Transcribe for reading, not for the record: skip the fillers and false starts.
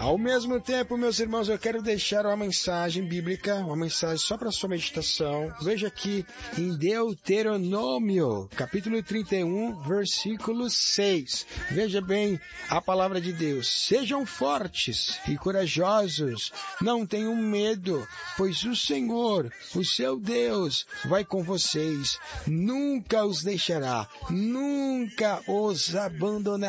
Ao mesmo tempo, meus irmãos, eu quero deixar uma mensagem bíblica, uma mensagem só para sua meditação. Veja aqui em Deuteronômio, capítulo 31, versículo 6. Veja bem a palavra de Deus. Sejam fortes e corajosos, não tenham medo, pois o Senhor, o seu Deus, vai com vocês. Nunca os deixará, nunca os abandonará.